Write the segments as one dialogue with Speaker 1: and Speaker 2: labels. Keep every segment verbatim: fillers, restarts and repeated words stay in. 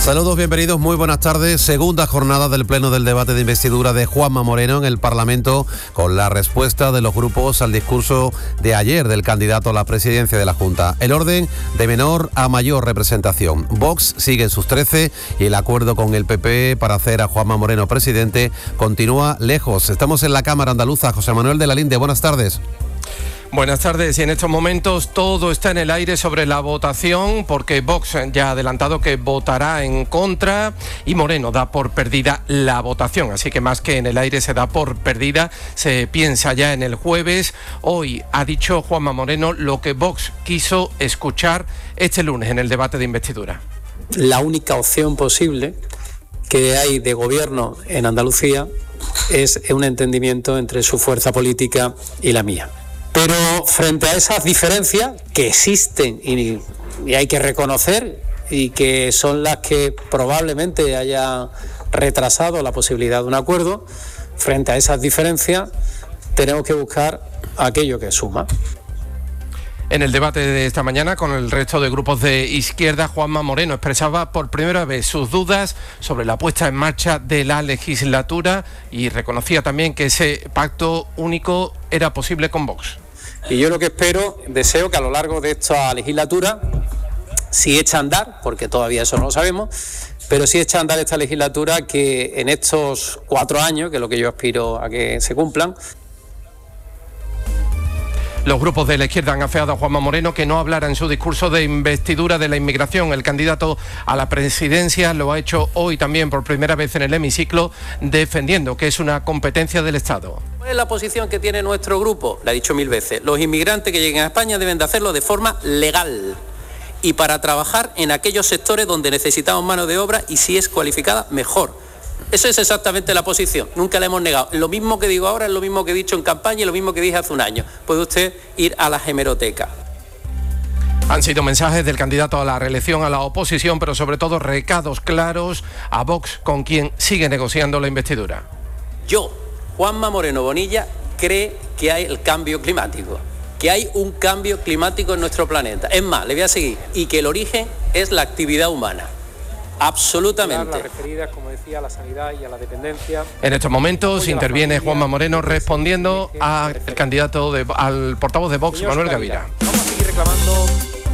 Speaker 1: Saludos, bienvenidos, muy buenas tardes. Segunda jornada del pleno del debate de investidura de Juanma Moreno en el Parlamento, con la respuesta de los grupos al discurso de ayer del candidato a la presidencia de la Junta. El orden de menor a mayor representación. Vox sigue en sus trece y el acuerdo con el P P para hacer a Juanma Moreno presidente continúa lejos. Estamos en la Cámara Andaluza. José Manuel de la Linde, buenas tardes.
Speaker 2: Buenas tardes, y en estos momentos todo está en el aire sobre la votación, porque Vox ya ha adelantado que votará en contra y Moreno da por perdida la votación, así que más que en el aire se da por perdida, se piensa ya en el jueves. Hoy ha dicho Juanma Moreno lo que Vox quiso escuchar este lunes en el debate de investidura.
Speaker 3: La única opción posible que hay de gobierno en Andalucía es un entendimiento entre su fuerza política y la mía. Pero frente a esas diferencias que existen y, y hay que reconocer y que son las que probablemente hayan retrasado la posibilidad de un acuerdo, frente a esas diferencias tenemos que buscar aquello que suma.
Speaker 2: En el debate de esta mañana con el resto de grupos de izquierda, Juanma Moreno expresaba por primera vez sus dudas sobre la puesta en marcha de la legislatura y reconocía también que ese pacto único era posible con Vox.
Speaker 3: Y yo lo que espero, deseo que a lo largo de esta legislatura, si echa a andar, porque todavía eso no lo sabemos, pero si echa a andar esta legislatura, que en estos cuatro años, que es lo que yo aspiro a que se cumplan.
Speaker 2: Los grupos de la izquierda han afeado a Juanma Moreno que no hablara en su discurso de investidura de la inmigración. El candidato a la presidencia lo ha hecho hoy también por primera vez en el hemiciclo, defendiendo que es una competencia del Estado.
Speaker 3: ¿Cuál es la posición que tiene nuestro grupo? La he dicho mil veces. Los inmigrantes que lleguen a España deben de hacerlo de forma legal y para trabajar en aquellos sectores donde necesitamos mano de obra y si es cualificada, mejor. Esa es exactamente la posición, nunca la hemos negado. Lo mismo que digo ahora es lo mismo que he dicho en campaña y lo mismo que dije hace un año. Puede usted ir a la hemeroteca.
Speaker 2: Han sido mensajes del candidato a la reelección a la oposición, pero sobre todo recados claros a Vox, con quien sigue negociando la investidura.
Speaker 3: Yo, Juanma Moreno Bonilla, cree que hay el cambio climático, que hay un cambio climático en nuestro planeta. Es más, le voy a seguir, y que el origen es la actividad humana. Absolutamente.
Speaker 4: Las referidas, como decía, a la sanidad y a la dependencia.
Speaker 2: En estos momentos interviene Juanma Moreno respondiendo al candidato de, al portavoz de Vox, Manuel Gavira.
Speaker 4: Vamos a seguir reclamando.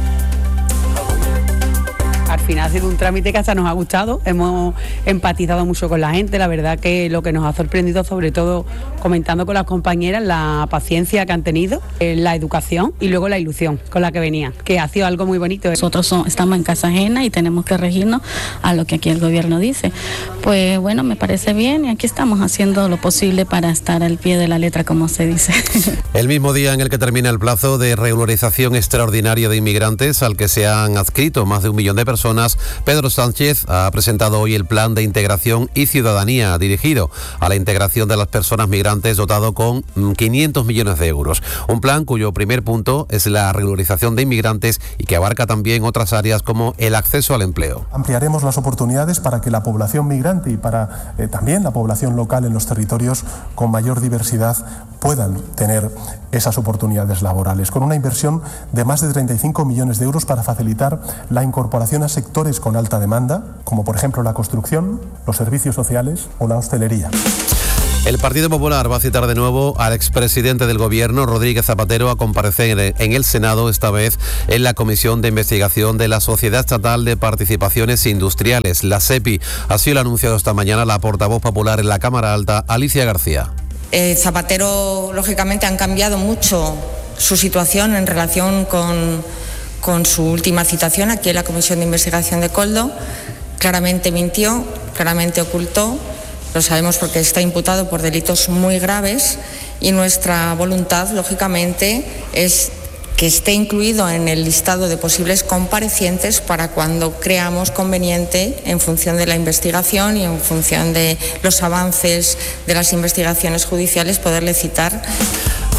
Speaker 5: Al final ha sido un trámite que hasta nos ha gustado, hemos empatizado mucho con la gente, la verdad que lo que nos ha sorprendido, sobre todo comentando con las compañeras, la paciencia que han tenido, la educación y luego la ilusión con la que venían, que ha sido algo muy bonito.
Speaker 6: Nosotros son, estamos en casa ajena y tenemos que regirnos a lo que aquí el gobierno dice. Pues bueno, me parece bien y aquí estamos haciendo lo posible para estar al pie de la letra, como se dice.
Speaker 1: El mismo día en el que termina el plazo de regularización extraordinaria de inmigrantes al que se han adscrito más de un millón de personas, Pedro Sánchez ha presentado hoy el Plan de Integración y Ciudadanía dirigido a la integración de las personas migrantes, dotado con quinientos millones de euros. Un plan cuyo primer punto es la regularización de inmigrantes y que abarca también otras áreas como el acceso al empleo.
Speaker 7: Ampliaremos las oportunidades para que la población migrante y para eh, también la población local en los territorios con mayor diversidad puedan tener esas oportunidades laborales, con una inversión de más de treinta y cinco millones de euros para facilitar la incorporación a sectores con alta demanda, como por ejemplo la construcción, los servicios sociales o la hostelería.
Speaker 1: El Partido Popular va a citar de nuevo al expresidente del Gobierno, Rodríguez Zapatero, a comparecer en el Senado, esta vez en la Comisión de Investigación de la Sociedad Estatal de Participaciones Industriales, la SEPI. Así lo ha anunciado esta mañana la portavoz popular en la Cámara Alta, Alicia García.
Speaker 8: Eh, Zapatero, lógicamente, han cambiado mucho su situación en relación con, con su última citación aquí en la Comisión de Investigación de Koldo. Claramente mintió, claramente ocultó, lo sabemos porque está imputado por delitos muy graves y nuestra voluntad, lógicamente, es que esté incluido en el listado de posibles comparecientes para cuando creamos conveniente, en función de la investigación y en función de los avances de las investigaciones judiciales, poderle citar.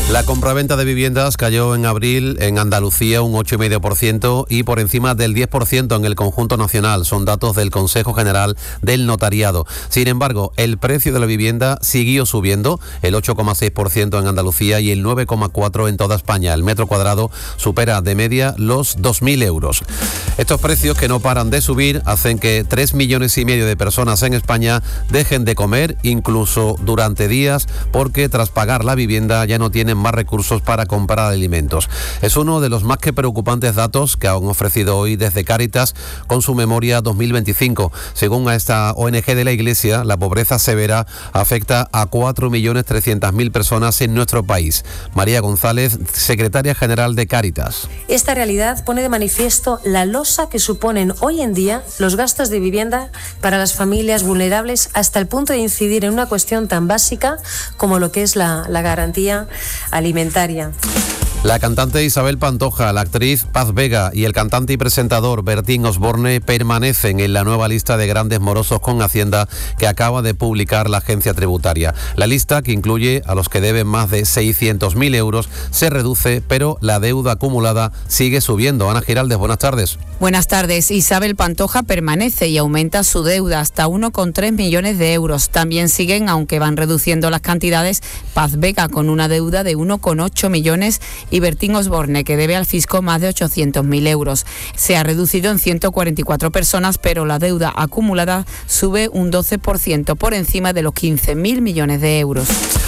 Speaker 1: La compraventa de viviendas cayó en abril en Andalucía un ocho coma cinco por ciento y por encima del diez por ciento en el conjunto nacional. Son datos del Consejo General del Notariado. Sin embargo, el precio de la vivienda siguió subiendo, el ocho coma seis por ciento en Andalucía y el nueve coma cuatro por ciento en toda España. El metro cuadrado supera de media los dos mil euros. Estos precios, que no paran de subir, hacen que tres millones y medio de personas en España dejen de comer, incluso durante días, porque tras pagar la vivienda ya no tienen más recursos para comprar alimentos. Es uno de los más que preocupantes datos que han ofrecido hoy desde Cáritas con su memoria dos mil veinticinco. Según a esta O N G de la Iglesia, la pobreza severa afecta a cuatro millones trescientas mil personas en nuestro país. María González, secretaria general de Cáritas.
Speaker 9: Esta realidad pone de manifiesto la losa que suponen hoy en día los gastos de vivienda para las familias vulnerables, hasta el punto de incidir en una cuestión tan básica como lo que es la, la garantía alimentaria.
Speaker 1: La cantante Isabel Pantoja, la actriz Paz Vega y el cantante y presentador Bertín Osborne permanecen en la nueva lista de grandes morosos con Hacienda que acaba de publicar la agencia tributaria. La lista, que incluye a los que deben más de seiscientos mil euros, se reduce, pero la deuda acumulada sigue subiendo. Ana Giraldez, buenas tardes.
Speaker 10: Buenas tardes. Isabel Pantoja permanece y aumenta su deuda hasta uno coma tres millones de euros. También siguen, aunque van reduciendo las cantidades, Paz Vega con una deuda de uno coma ocho millones y Bertín Osborne, que debe al fisco más de ochocientos mil euros. Se ha reducido en ciento cuarenta y cuatro personas, pero la deuda acumulada sube un doce por ciento por encima de los quince mil millones de euros.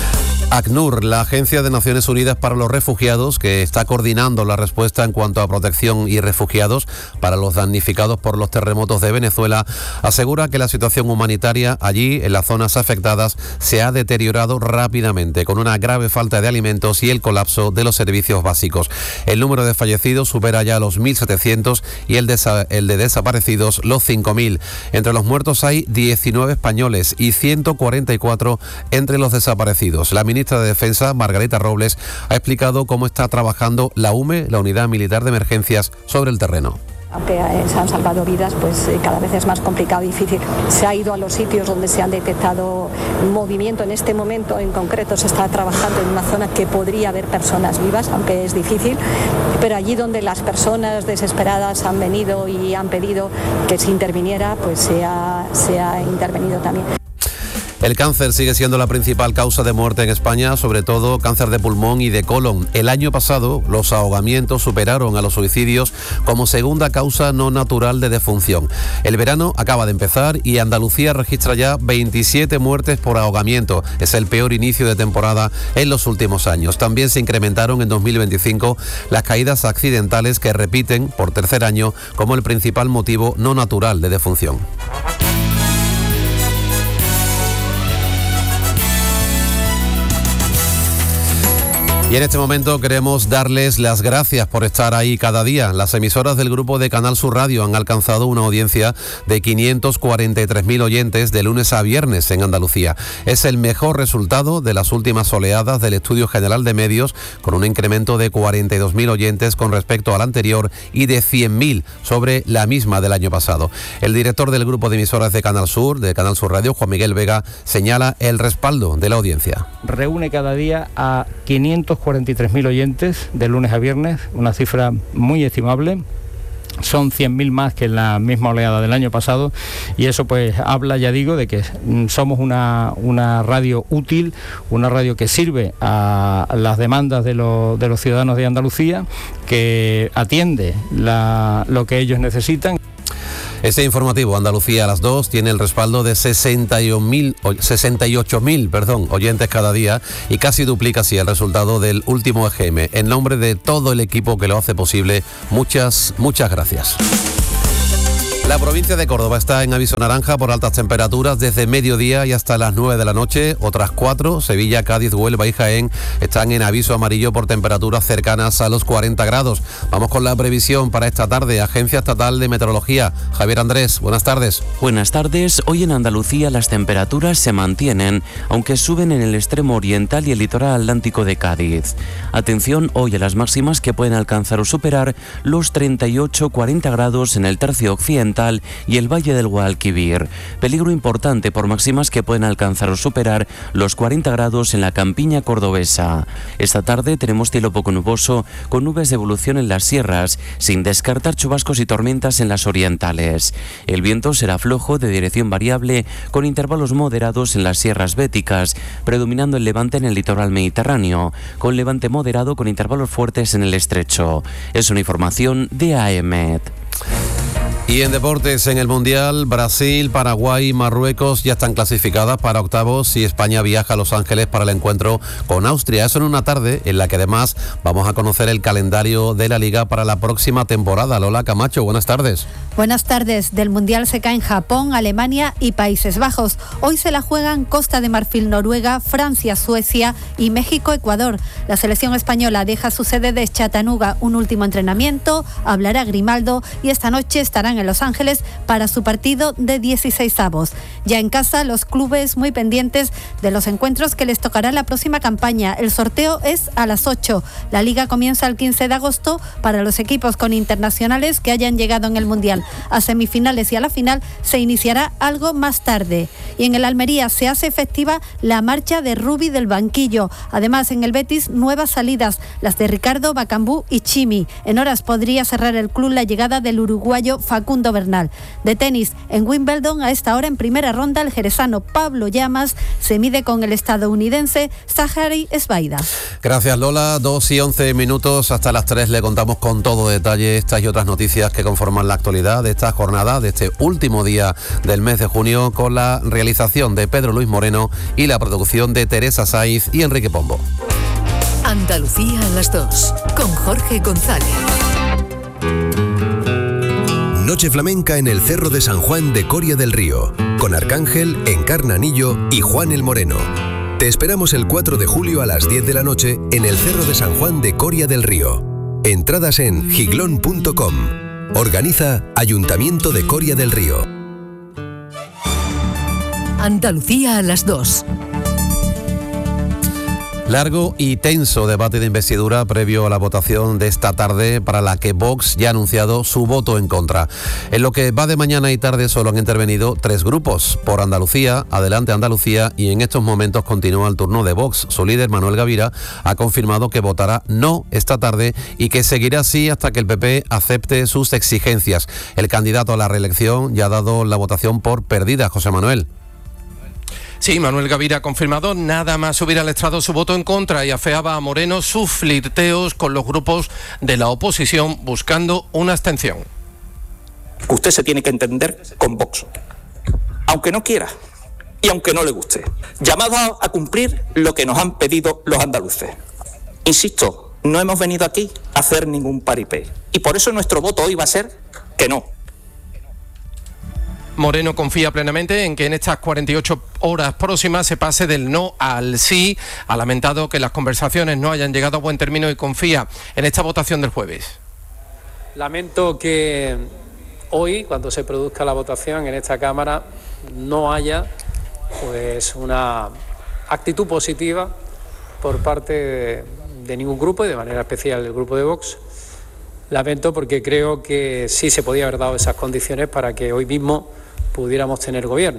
Speaker 1: ACNUR, la Agencia de Naciones Unidas para los Refugiados, que está coordinando la respuesta en cuanto a protección y refugiados para los damnificados por los terremotos de Venezuela, asegura que la situación humanitaria allí, en las zonas afectadas, se ha deteriorado rápidamente, con una grave falta de alimentos y el colapso de los servicios básicos. El número de fallecidos supera ya los mil setecientos y el de, el de desaparecidos los cinco mil. Entre los muertos hay diecinueve españoles y ciento cuarenta y cuatro entre los desaparecidos. La ministra de Defensa, Margarita Robles, ha explicado cómo está trabajando la U M E, la Unidad Militar de Emergencias, sobre el terreno.
Speaker 11: Aunque se han salvado vidas, pues cada vez es más complicado y difícil. Se ha ido a los sitios donde se han detectado movimiento. En este momento en concreto se está trabajando en una zona que podría haber personas vivas, aunque es difícil, pero allí donde las personas desesperadas han venido y han pedido que se interviniera, pues se ha, se ha intervenido también.
Speaker 1: El cáncer sigue siendo la principal causa de muerte en España, sobre todo cáncer de pulmón y de colon. El año pasado, los ahogamientos superaron a los suicidios como segunda causa no natural de defunción. El verano acaba de empezar y Andalucía registra ya veintisiete muertes por ahogamiento. Es el peor inicio de temporada en los últimos años. También se incrementaron en dos mil veinticinco las caídas accidentales, que repiten por tercer año como el principal motivo no natural de defunción. Y en este momento queremos darles las gracias por estar ahí cada día. Las emisoras del grupo de Canal Sur Radio han alcanzado una audiencia de quinientos cuarenta y tres mil oyentes de lunes a viernes en Andalucía. Es el mejor resultado de las últimas oleadas del Estudio General de Medios, con un incremento de cuarenta y dos mil oyentes con respecto al anterior y de cien mil sobre la misma del año pasado. El director del grupo de emisoras de Canal Sur, de Canal Sur Radio, Juan Miguel Vega, señala el respaldo de la audiencia.
Speaker 12: Reúne cada día a quinientos cuarenta y tres mil oyentes de lunes a viernes, una cifra muy estimable. Son cien mil más que en la misma oleada del año pasado, y eso pues habla, ya digo, de que somos una, una radio útil, una radio que sirve a las demandas de, lo, de los ciudadanos de Andalucía, que atiende la, lo que ellos necesitan.
Speaker 1: Este informativo Andalucía a las dos tiene el respaldo de sesenta y ocho mil perdón, oyentes cada día, y casi duplica así el resultado del último E G M. En nombre de todo el equipo que lo hace posible, muchas, muchas gracias. La provincia de Córdoba está en aviso naranja por altas temperaturas desde mediodía y hasta las nueve de la noche. Otras cuatro, Sevilla, Cádiz, Huelva y Jaén, están en aviso amarillo por temperaturas cercanas a los cuarenta grados. Vamos con la previsión para esta tarde. Agencia Estatal de Meteorología. Javier Andrés, buenas tardes.
Speaker 13: Buenas tardes. Hoy en Andalucía las temperaturas se mantienen, aunque suben en el extremo oriental y el litoral atlántico de Cádiz. Atención hoy a las máximas, que pueden alcanzar o superar los treinta y ocho a cuarenta grados en el tercio occidental Oriental y el Valle del Guadalquivir. Peligro importante por máximas que pueden alcanzar o superar los cuarenta grados en la campiña cordobesa. Esta tarde tenemos cielo poco nuboso con nubes de evolución en las sierras, sin descartar chubascos y tormentas en las orientales. El viento será flojo de dirección variable con intervalos moderados en las sierras béticas, predominando el levante en el litoral mediterráneo, con levante moderado con intervalos fuertes en el estrecho. Es una información de A E M E T.
Speaker 1: Y en deportes, en el Mundial, Brasil, Paraguay y Marruecos ya están clasificadas para octavos y España viaja a Los Ángeles para el encuentro con Austria. Eso en una tarde en la que además vamos a conocer el calendario de la Liga para la próxima temporada. Lola Camacho, buenas tardes.
Speaker 14: Buenas tardes. Del Mundial se caen Japón, Alemania y Países Bajos. Hoy se la juegan Costa de Marfil, Noruega, Francia, Suecia y México, Ecuador. La selección española deja su sede de Chattanooga, un último entrenamiento, hablará Grimaldo y esta noche estarán en Los Ángeles para su partido de dieciseisavos. Ya en casa, los clubes muy pendientes de los encuentros que les tocará la próxima campaña. El sorteo es a las ocho. La Liga comienza el quince de agosto para los equipos con internacionales que hayan llegado en el Mundial a semifinales y a la final se iniciará algo más tarde. Y en el Almería se hace efectiva la marcha de Rubi del banquillo. Además, en el Betis, nuevas salidas, las de Ricardo, Bacambú y Chimi. En horas podría cerrar el club la llegada del uruguayo Facundo Bernal. De tenis, en Wimbledon, a esta hora en primera ronda, el jerezano Pablo Llamas se mide con el estadounidense Zachary Sbaida.
Speaker 1: Gracias, Lola. Dos y once minutos, hasta las tres le contamos con todo detalle estas y otras noticias que conforman la actualidad de esta jornada, de este último día del mes de junio, con la realización de Pedro Luis Moreno y la producción de Teresa Saiz y Enrique Pombo.
Speaker 15: Andalucía a las dos, con Jorge González.
Speaker 16: Noche flamenca en el Cerro de San Juan de Coria del Río, con Arcángel, Encarnanillo y Juan el Moreno. Te esperamos el cuatro de julio a las diez de la noche en el Cerro de San Juan de Coria del Río. Entradas en giglón punto com. Organiza Ayuntamiento de Coria del Río.
Speaker 15: Andalucía a las dos.
Speaker 1: Largo y tenso debate de investidura previo a la votación de esta tarde, para la que Vox ya ha anunciado su voto en contra. En lo que va de mañana y tarde solo han intervenido tres grupos. Por Andalucía, Adelante Andalucía, y en estos momentos continúa el turno de Vox. Su líder, Manuel Gavira, ha confirmado que votará no esta tarde y que seguirá así hasta que el P P acepte sus exigencias. El candidato a la reelección ya ha dado la votación por perdida. José Manuel.
Speaker 2: Sí, Manuel Gavira ha confirmado nada más subir al estrado su voto en contra y afeaba a Moreno sus flirteos con los grupos de la oposición buscando una abstención.
Speaker 17: Usted se tiene que entender con Vox, aunque no quiera y aunque no le guste, llamado a cumplir lo que nos han pedido los andaluces. Insisto, no hemos venido aquí a hacer ningún paripé y por eso nuestro voto hoy va a ser que no.
Speaker 2: Moreno confía plenamente en que en estas cuarenta y ocho horas próximas se pase del no al sí. Ha lamentado que las conversaciones no hayan llegado a buen término y confía en esta votación del jueves.
Speaker 4: Lamento que hoy, cuando se produzca la votación en esta Cámara, no haya pues una actitud positiva por parte de, de ningún grupo y de manera especial del grupo de Vox. Lamento porque creo que sí se podía haber dado esas condiciones para que hoy mismo pudiéramos tener gobierno.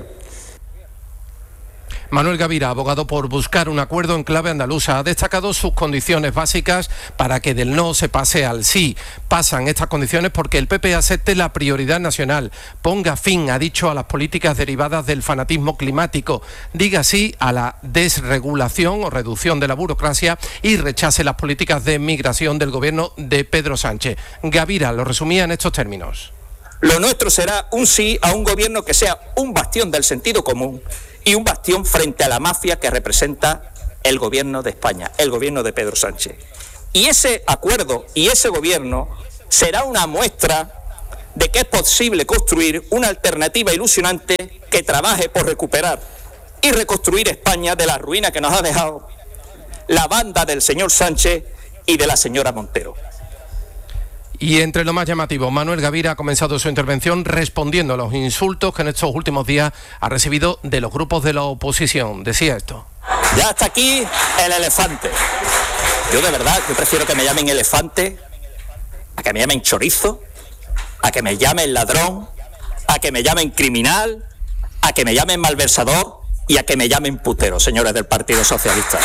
Speaker 2: Manuel Gavira, abogado por buscar un acuerdo en clave andaluza, ha destacado sus condiciones básicas para que del no se pase al sí. Pasan estas condiciones porque el P P acepte la prioridad nacional, ponga fin, ha dicho, a las políticas derivadas del fanatismo climático, diga sí a la desregulación o reducción de la burocracia y rechace las políticas de migración del gobierno de Pedro Sánchez. Gavira lo resumía en estos términos.
Speaker 17: Lo nuestro será un sí a un gobierno que sea un bastión del sentido común y un bastión frente a la mafia que representa el gobierno de España, el gobierno de Pedro Sánchez. Y ese acuerdo y ese gobierno será una muestra de que es posible construir una alternativa ilusionante que trabaje por recuperar y reconstruir España de la ruina que nos ha dejado la banda del señor Sánchez y de la señora Montero.
Speaker 2: Y entre lo más llamativo, Manuel Gavira ha comenzado su intervención respondiendo a los insultos que en estos últimos días ha recibido de los grupos de la oposición. Decía esto.
Speaker 17: Ya está aquí el elefante. Yo de verdad, yo prefiero que me llamen elefante, a que me llamen chorizo, a que me llamen ladrón, a que me llamen criminal, a que me llamen malversador y a que me llamen putero, señores del Partido Socialista.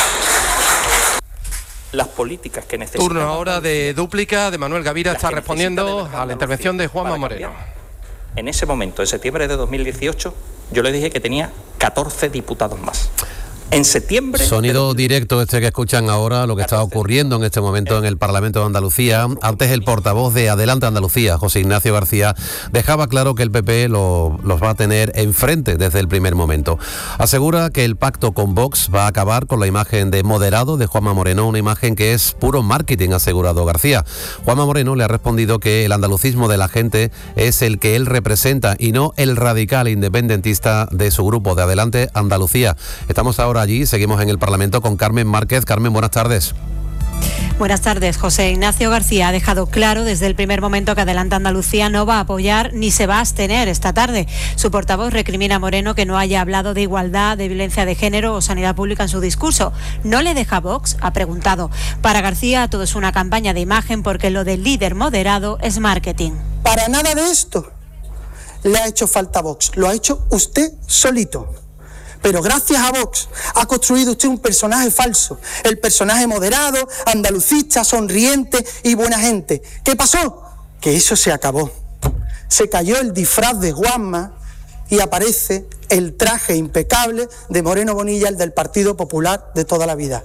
Speaker 17: Las políticas que necesitamos.
Speaker 2: Turno ahora de dúplica de Manuel Gavira, está respondiendo a la intervención de Juanma Moreno.
Speaker 17: En ese momento, en septiembre de dos mil dieciocho, yo le dije que tenía catorce diputados más. En septiembre...
Speaker 1: Sonido directo este que escuchan ahora, lo que está ocurriendo en este momento en el Parlamento de Andalucía. Antes el portavoz de Adelante Andalucía, José Ignacio García, dejaba claro que el P P lo, los va a tener enfrente desde el primer momento. Asegura que el pacto con Vox va a acabar con la imagen de moderado de Juanma Moreno, una imagen que es puro marketing, ha asegurado García. Juanma Moreno le ha respondido que el andalucismo de la gente es el que él representa y no el radical independentista de su grupo de Adelante Andalucía. Estamos ahora allí, seguimos en el Parlamento con Carmen Márquez. Carmen, buenas tardes.
Speaker 18: Buenas tardes. José Ignacio García ha dejado claro desde el primer momento que Adelante Andalucía no va a apoyar ni se va a abstener esta tarde. Su portavoz recrimina a Moreno que no haya hablado de igualdad, de violencia de género o sanidad pública en su discurso. ¿No le deja Vox?, ha preguntado. Para García todo es una campaña de imagen porque lo del líder moderado es marketing.
Speaker 19: Para nada de esto le ha hecho falta a Vox, lo ha hecho usted solito. Pero gracias a Vox ha construido usted un personaje falso, el personaje moderado, andalucista, sonriente y buena gente. ¿Qué pasó? Que eso se acabó. Se cayó el disfraz de Juanma y aparece el traje impecable de Moreno Bonilla, el del Partido Popular de toda la vida.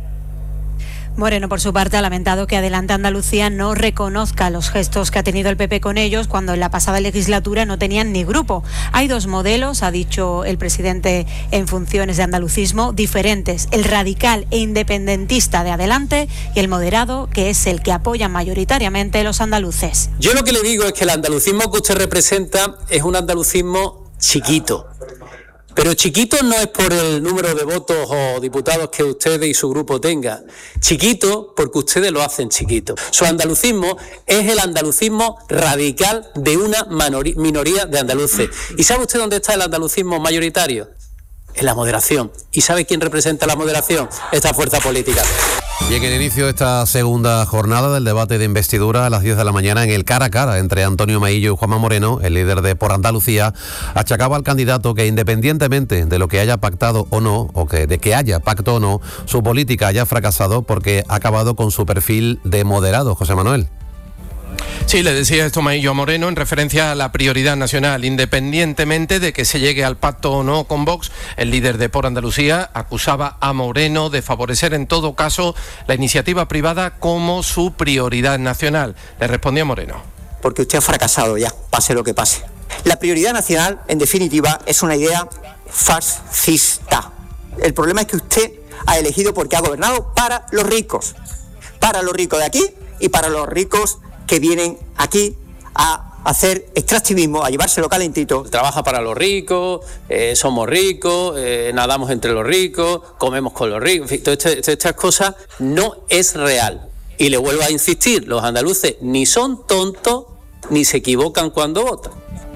Speaker 18: Moreno, por su parte, ha lamentado que Adelante Andalucía no reconozca los gestos que ha tenido el P P con ellos cuando en la pasada legislatura no tenían ni grupo. Hay dos modelos, ha dicho el presidente en funciones de andalucismo, diferentes. El radical e independentista de Adelante y el moderado, que es el que apoyan mayoritariamente los andaluces.
Speaker 3: Yo lo que le digo es que el andalucismo que usted representa es un andalucismo chiquito. Pero chiquito no es por el número de votos o diputados que ustedes y su grupo tengan. Chiquito porque ustedes lo hacen chiquito. Su andalucismo es el andalucismo radical de una minoría de andaluces. ¿Y sabe usted dónde está el andalucismo mayoritario? En la moderación. ¿Y sabe quién representa la moderación? Esta fuerza política.
Speaker 1: Y en el inicio de esta segunda jornada del debate de investidura a las diez de la mañana, en el cara a cara entre Antonio Maillo y Juanma Moreno, el líder de Por Andalucía, achacaba al candidato que independientemente de lo que haya pactado o no, o que de que haya pacto o no, su política haya fracasado porque ha acabado con su perfil de moderado. José Manuel.
Speaker 2: Sí, le decía esto Maillo a Moreno en referencia a la prioridad nacional. Independientemente de que se llegue al pacto o no con Vox, el líder de Por Andalucía acusaba a Moreno de favorecer en todo caso la iniciativa privada como su prioridad nacional. Le respondió Moreno.
Speaker 20: Porque usted ha fracasado ya, pase lo que pase. La prioridad nacional, en definitiva, es una idea fascista. El problema es que usted ha elegido porque ha gobernado para los ricos. Para los ricos de aquí y para los ricos que vienen aquí a hacer extractivismo, a llevárselo calentito.
Speaker 3: Trabaja para los ricos, eh, somos ricos, eh, nadamos entre los ricos, comemos con los ricos, en fin, todas estas, estas cosas no es real. Y le vuelvo a insistir, los andaluces ni son tontos ni se equivocan cuando votan.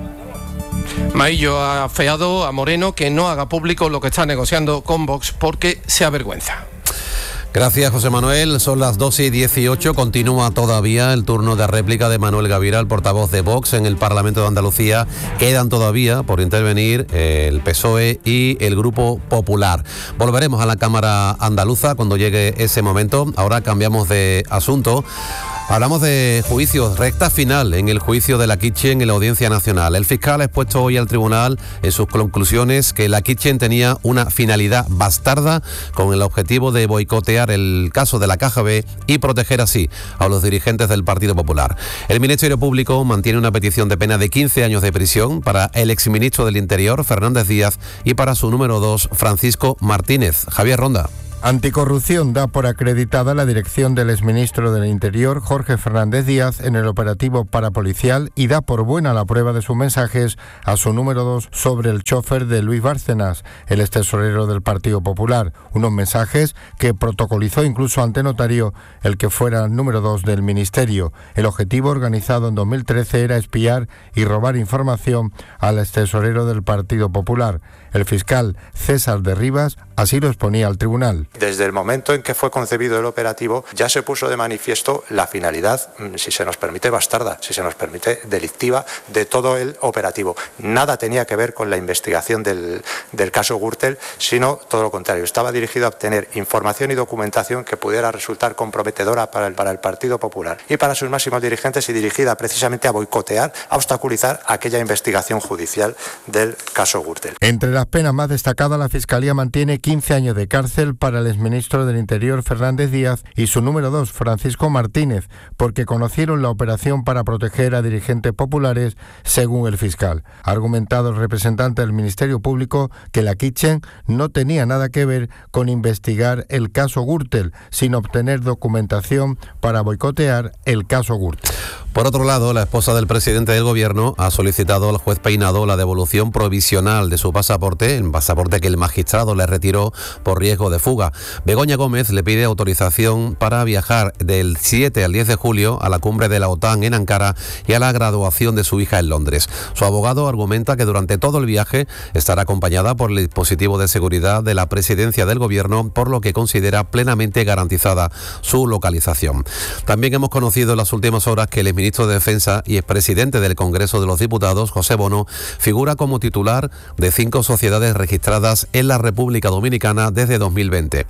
Speaker 2: Maillo ha afeado a Moreno que no haga público lo que está negociando con Vox porque se avergüenza.
Speaker 1: Gracias, José Manuel. Son las doce y dieciocho. Continúa todavía el turno de réplica de Manuel Gavira, el portavoz de Vox en el Parlamento de Andalucía. Quedan todavía por intervenir el P S O E y el Grupo Popular. Volveremos a la Cámara Andaluza cuando llegue ese momento. Ahora cambiamos de asunto. Hablamos de juicios, recta final en el juicio de la Kitchen en la Audiencia Nacional. El fiscal ha expuesto hoy al tribunal en sus conclusiones que la Kitchen tenía una finalidad bastarda con el objetivo de boicotear el caso de la Caja B y proteger así a los dirigentes del Partido Popular. El Ministerio Público mantiene una petición de pena de quince años de prisión para el exministro del Interior, Fernández Díaz, y para su número dos, Francisco Martínez. Javier Ronda.
Speaker 21: Anticorrupción da por acreditada la dirección del exministro del Interior, Jorge Fernández Díaz, en el operativo parapolicial y da por buena la prueba de sus mensajes a su número dos sobre el chofer de Luis Bárcenas, el extesorero del Partido Popular. Unos mensajes que protocolizó incluso ante notario el que fuera número dos del Ministerio. El objetivo organizado en dos mil trece era espiar y robar información al extesorero del Partido Popular. El fiscal César de Rivas así lo exponía al tribunal.
Speaker 5: Desde el momento en que fue concebido el operativo ya se puso de manifiesto la finalidad, si se nos permite, bastarda, si se nos permite, delictiva de todo el operativo. Nada tenía que ver con la investigación del, del caso Gürtel, sino todo lo contrario. Estaba dirigido a obtener información y documentación que pudiera resultar comprometedora para el, para el Partido Popular y para sus máximos dirigentes, y dirigida precisamente a boicotear, a obstaculizar aquella investigación judicial del caso Gürtel.
Speaker 21: Entre las penas más destacadas, la Fiscalía mantiene quince años de cárcel para el exministro del Interior Fernández Díaz y su número dos, Francisco Martínez, porque conocieron la operación para proteger a dirigentes populares, según el fiscal. Ha argumentado el representante del Ministerio Público que la Kitchen no tenía nada que ver con investigar el caso Gürtel, sino obtener documentación para boicotear el caso Gürtel.
Speaker 1: Por otro lado, la esposa del presidente del Gobierno ha solicitado al juez Peinado la devolución provisional de su pasaporte, el pasaporte que el magistrado le retiró por riesgo de fuga. Begoña Gómez le pide autorización para viajar del siete al diez de julio a la cumbre de la OTAN en Ankara y a la graduación de su hija en Londres. Su abogado argumenta que durante todo el viaje estará acompañada por el dispositivo de seguridad de la presidencia del Gobierno, por lo que considera plenamente garantizada su localización. También hemos conocido en las últimas horas que el ministro de Defensa y expresidente del Congreso de los Diputados, José Bono, figura como titular de cinco sociedades registradas en la República Dominicana desde dos mil veinte.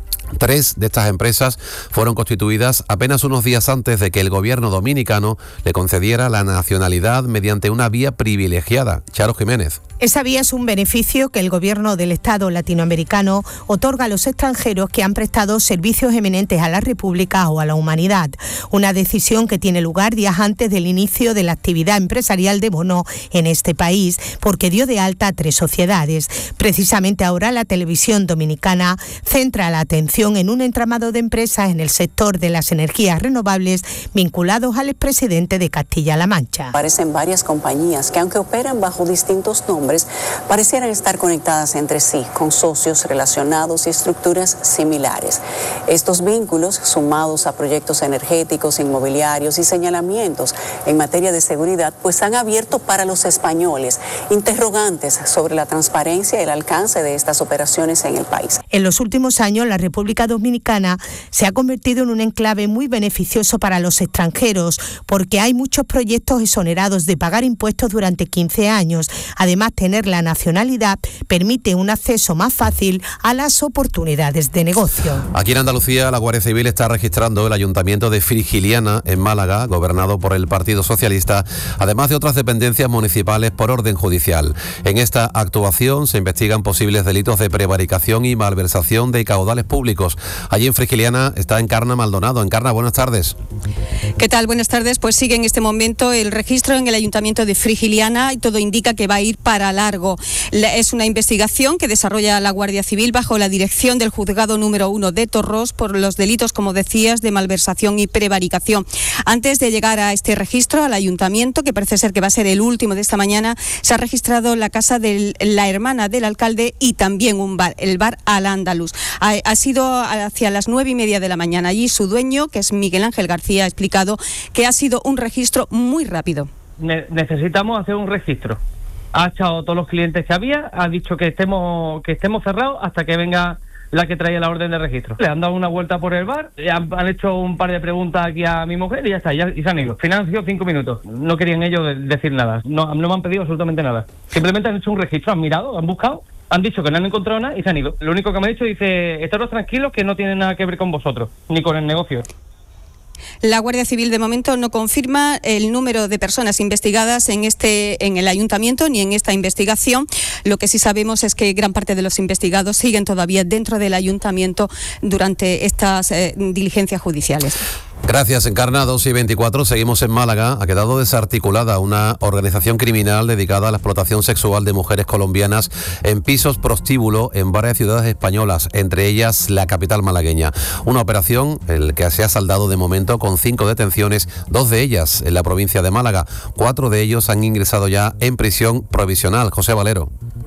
Speaker 1: Tres de estas empresas fueron constituidas apenas unos días antes de que el gobierno dominicano le concediera la nacionalidad mediante una vía privilegiada. Charo Jiménez.
Speaker 22: Esa vía es un beneficio que el gobierno del Estado latinoamericano otorga a los extranjeros que han prestado servicios eminentes a la República o a la humanidad. Una decisión que tiene lugar días antes del inicio de la actividad empresarial de Bono en este país, porque dio de alta a tres sociedades. Precisamente ahora la televisión dominicana centra la atención en un entramado de empresas en el sector de las energías renovables vinculados al expresidente de Castilla-La Mancha.
Speaker 23: Aparecen varias compañías que, aunque operan bajo distintos nombres, parecieran estar conectadas entre sí, con socios relacionados y estructuras similares. Estos vínculos, sumados a proyectos energéticos, inmobiliarios y señalamientos en materia de seguridad, pues han abierto para los españoles interrogantes sobre la transparencia y el alcance de estas operaciones en el país.
Speaker 22: En los últimos años, la República Dominicana se ha convertido en un enclave muy beneficioso para los extranjeros, porque hay muchos proyectos exonerados de pagar impuestos durante quince años. Además, tener la nacionalidad permite un acceso más fácil a las oportunidades de negocio.
Speaker 1: Aquí en Andalucía, la Guardia Civil está registrando el ayuntamiento de Frigiliana, en Málaga, gobernado por el Partido Socialista, además de otras dependencias municipales por orden judicial. En esta actuación se investigan posibles delitos de prevaricación y malversación de caudales públicos. Allí en Frigiliana está Encarna Maldonado. Encarna, buenas tardes.
Speaker 24: ¿Qué tal? Buenas tardes. Pues sigue en este momento el registro en el ayuntamiento de Frigiliana y todo indica que va a ir para largo. Es una investigación que desarrolla la Guardia Civil bajo la dirección del juzgado número uno de Torros por los delitos, como decías, de malversación y prevaricación. Antes de llegar a este registro al ayuntamiento, que parece ser que va a ser el último de esta mañana, se ha registrado la casa de la hermana del alcalde y también un bar, el bar Al Andalus. Ha, ha sido hacia las nueve y media de la mañana. Allí su dueño, que es Miguel Ángel García, ha explicado que ha sido un registro muy rápido.
Speaker 25: Ne- necesitamos hacer un registro. Ha echado todos los clientes que había, ha dicho que estemos que estemos cerrados hasta que venga la que traía la orden de registro. Le han dado una vuelta por el bar, han, han hecho un par de preguntas aquí a mi mujer y ya está, ya, y se han ido. Financio cinco minutos. No querían ellos de, decir nada, no, no me han pedido absolutamente nada. Simplemente han hecho un registro, han mirado, han buscado, han dicho que no han encontrado nada y se han ido. Lo único que me ha dicho dice, estaros tranquilos que no tiene nada que ver con vosotros, ni con el negocio.
Speaker 24: La Guardia Civil de momento no confirma el número de personas investigadas en este en el ayuntamiento ni en esta investigación. Lo que sí sabemos es que gran parte de los investigados siguen todavía dentro del ayuntamiento durante estas eh, diligencias judiciales.
Speaker 1: Gracias, Encarna. dos y veinticuatro, seguimos en Málaga. Ha quedado desarticulada una organización criminal dedicada a la explotación sexual de mujeres colombianas en pisos prostíbulo en varias ciudades españolas, entre ellas la capital malagueña. Una operación el que se ha saldado de momento con cinco detenciones, dos de ellas en la provincia de Málaga. Cuatro de ellos han ingresado ya en prisión provisional. José Valero.